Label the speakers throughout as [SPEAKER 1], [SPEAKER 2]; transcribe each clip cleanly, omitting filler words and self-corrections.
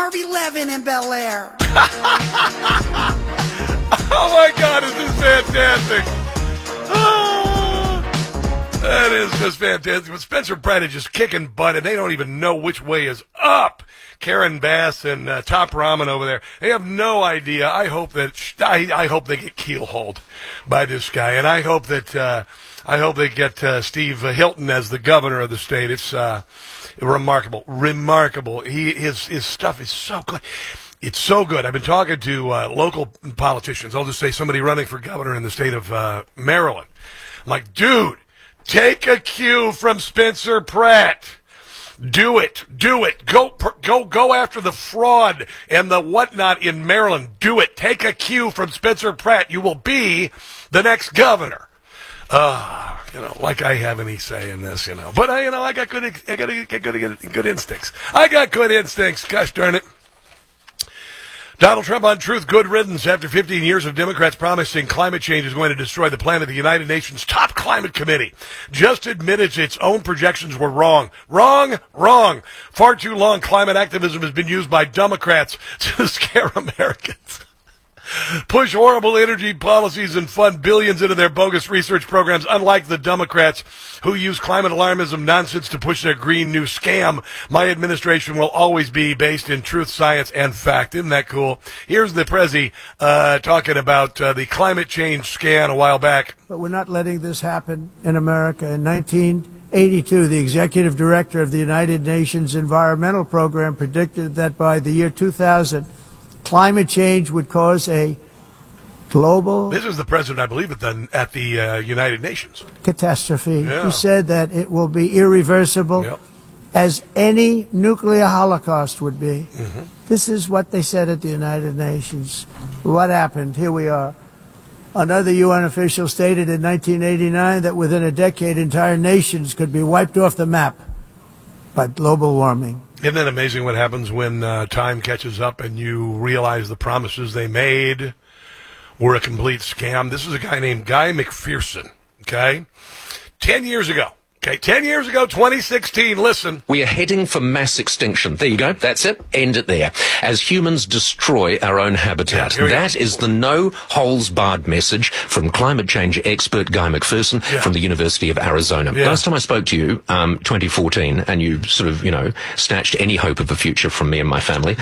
[SPEAKER 1] Harvey Levin in Bel Air.
[SPEAKER 2] Oh my God, is this fantastic? That is just fantastic. But Spencer Pratt is just kicking butt, and they don't even know which way is up. Karen Bass and Top Ramen over there, they have no idea. I hope that I hope they get keelhauled by this guy, and I hope that they get Steve Hilton as the governor of the state. It's remarkable. His stuff is so good. It's so good. I've been talking to local politicians. I'll just say somebody running for governor in the state of Maryland. I'm like, dude, take a cue from Spencer Pratt. Do it. Go after the fraud and the whatnot in Maryland. Do it. Take a cue from Spencer Pratt. You will be the next governor. Like I have any say in this, But I got good instincts. I got good instincts. Gosh darn it. Donald Trump on Truth, good riddance. After 15 years of Democrats promising climate change is going to destroy the planet, the United Nations top climate committee just admitted its own projections were wrong. Wrong. Far too long, climate activism has been used by Democrats to scare Americans. Push horrible energy policies and fund billions into their bogus research programs, unlike the Democrats who use climate alarmism nonsense to push their Green New scam. My administration will always be based in truth, science, and fact. Isn't that cool? Here's the Prezi talking about the climate change scan a while back.
[SPEAKER 3] But we're not letting this happen in America. In 1982, the executive director of the United Nations Environmental Program predicted that by the year 2000, climate change would cause a global...
[SPEAKER 2] This is the president, I believe, at the United Nations.
[SPEAKER 3] ...catastrophe.
[SPEAKER 2] Yeah.
[SPEAKER 3] He said that it will be irreversible, as any nuclear holocaust would be. Mm-hmm. This is what they said at the United Nations. What happened? Here we are. Another UN official stated in 1989 that within a decade, entire nations could be wiped off the map by global warming.
[SPEAKER 2] Isn't that amazing what happens when time catches up and you realize the promises they made were a complete scam? This is a guy named Guy McPherson, okay? 10 years ago. Okay, 10 years ago, 2016, listen.
[SPEAKER 4] We are heading for mass extinction. There you go. That's it. End it there. As humans destroy our own habitat. That is the no-holes-barred message from climate change expert Guy McPherson from the University of Arizona. Last time I spoke to you, 2014, and you sort of, snatched any hope of a future from me and my family.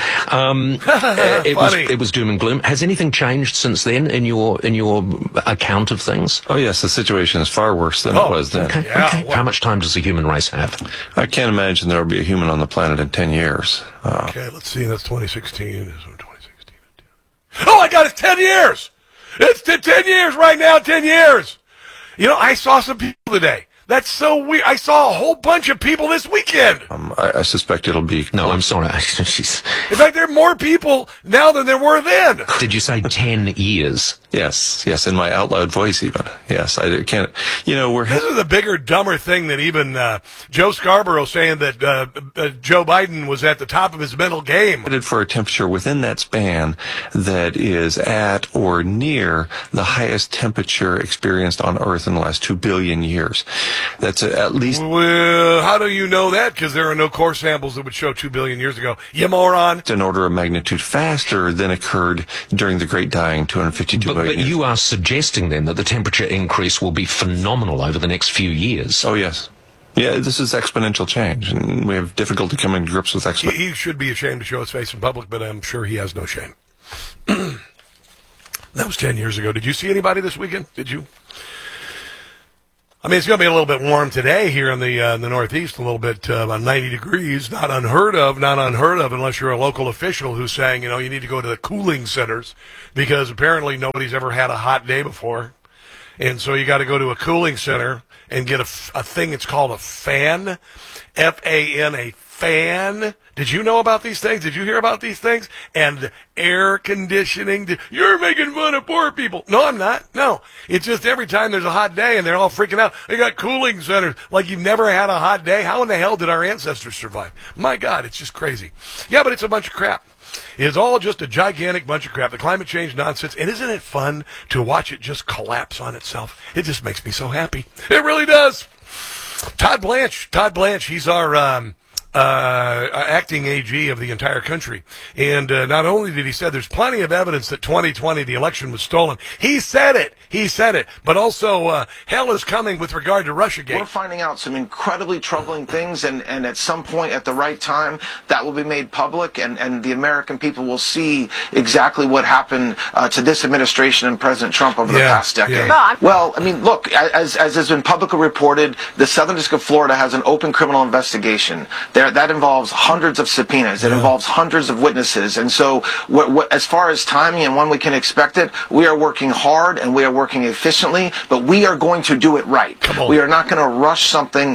[SPEAKER 4] It was doom and gloom. Has anything changed since then in your account of things?
[SPEAKER 5] Oh, yes. The situation is far worse than it was then.
[SPEAKER 4] Okay. How much time does the human race have?
[SPEAKER 5] I can't imagine there will be a human on the planet in 10 years.
[SPEAKER 2] Okay, let's see. That's 2016. This is 2016. Oh, my God, it's 10 years. It's 10 years right now, 10 years. I saw some people today. That's so weird. I saw a whole bunch of people this weekend.
[SPEAKER 5] I suspect it'll be...
[SPEAKER 4] No, I'm sorry.
[SPEAKER 2] In fact, there are more people now than there were then.
[SPEAKER 4] Did you say 10 years?
[SPEAKER 5] Yes, in my out loud voice even. Yes, I can't...
[SPEAKER 2] This is a bigger, dumber thing than even Joe Scarborough saying that Joe Biden was at the top of his mental game.
[SPEAKER 5] For a temperature within that span that is at or near the highest temperature experienced on Earth in the last 2 billion years. That's at least...
[SPEAKER 2] Well, how do you know that? Because there are no core samples that would show 2 billion years ago. You moron.
[SPEAKER 5] It's an order of magnitude faster than occurred during the Great Dying 252 billion
[SPEAKER 4] But
[SPEAKER 5] years.
[SPEAKER 4] you are suggesting then that the temperature increase will be phenomenal over the next few years.
[SPEAKER 5] Oh, yes. Yeah, this is exponential change, and we have difficulty coming to grips with exponential.
[SPEAKER 2] He should be ashamed to show his face in public, but I'm sure he has no shame. That was 10 years ago. Did you see anybody this weekend? Did you? I mean, it's going to be a little bit warm today here in the Northeast, a little bit about 90 degrees. Not unheard of unless you're a local official who's saying, you need to go to the cooling centers because apparently nobody's ever had a hot day before. And so you got to go to a cooling center and get a thing. It's called a fan, F-A-N, a fan. Did you know about these things? Did you hear about these things? And air conditioning. You're making fun of poor people. No, I'm not. No. It's just every time there's a hot day and they're all freaking out. They got cooling centers like you've never had a hot day. How in the hell did our ancestors survive? My God, it's just crazy. Yeah, but it's a bunch of crap. It's all just a gigantic bunch of crap. The climate change nonsense. And isn't it fun to watch it just collapse on itself? It just makes me so happy. It really does. Todd Blanche. He's our acting AG of the entire country. And not only did he say there's plenty of evidence that 2020 the election was stolen, he said it, but also hell is coming with regard to Russiagate.
[SPEAKER 6] We're finding out some incredibly troubling things, and at some point at the right time that will be made public, and the American people will see exactly what happened to this administration and President Trump over the past decade.
[SPEAKER 2] Yeah.
[SPEAKER 6] Well, I mean, look, as has been publicly reported, the Southern District of Florida has an open criminal investigation. That involves hundreds of subpoenas. It involves hundreds of witnesses. And so as far as timing and when we can expect it, we are working hard and we are working efficiently, but we are going to do it right. We are not going to rush something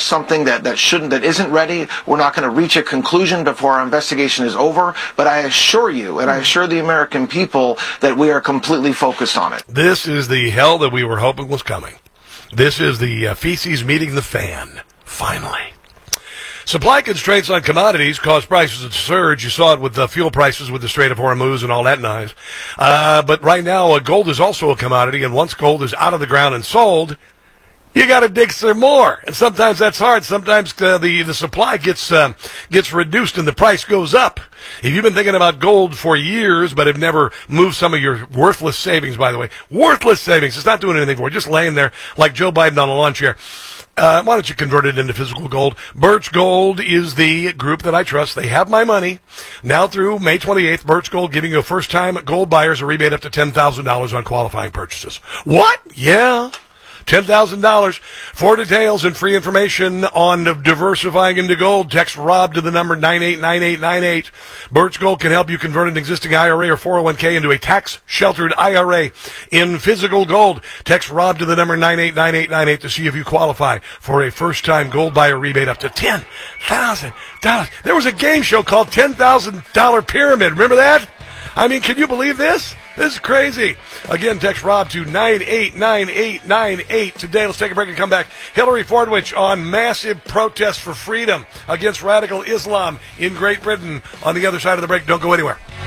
[SPEAKER 6] that isn't ready. We're not going to reach a conclusion before our investigation is over. But I assure you, and I assure the American people, that we are completely focused on it.
[SPEAKER 2] This is the hell that we were hoping was coming. This is the feces meeting the fan, finally. Supply constraints on commodities caused prices to surge. You saw it with the fuel prices with the Strait of Hormuz and all that nice. But right now, gold is also a commodity, and once gold is out of the ground and sold, you got to dig some more. And sometimes that's hard. Sometimes the supply gets reduced and the price goes up. If you've been thinking about gold for years but have never moved some of your worthless savings, by the way, worthless savings, it's not doing anything for you, just laying there like Joe Biden on a lawn chair. Why don't you convert it into physical gold? Birch Gold is the group that I trust. They have my money. Now through May 28th, Birch Gold giving you first-time gold buyers a rebate up to $10,000 on qualifying purchases. What? Yeah. $10,000. For details and free information on diversifying into gold, text Rob to the number 989898. Birch Gold can help you convert an existing IRA or 401k into a tax-sheltered IRA in physical gold. Text Rob to the number 989898 to see if you qualify for a first-time gold buyer rebate up to $10,000. There was a game show called $10,000 Pyramid. Remember that? I mean, can you believe this? This is crazy. Again, text Rob to 989898 today. Let's take a break and come back. Hillary Fordwich on massive protests for freedom against radical Islam in Great Britain. On the other side of the break, don't go anywhere.